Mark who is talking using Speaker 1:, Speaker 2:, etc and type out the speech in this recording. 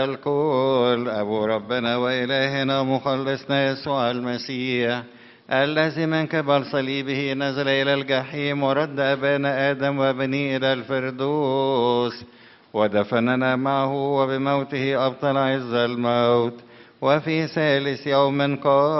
Speaker 1: الكل أبو ربنا وإلهنا مخلصنا يسوع المسيح، الذي من قبل صليبه نزل إلى الجحيم ورد أبانا آدم وبنيه إلى الفردوس، ودفننا معه وبموته أبطل عز الموت، وفي ثالث يوم قام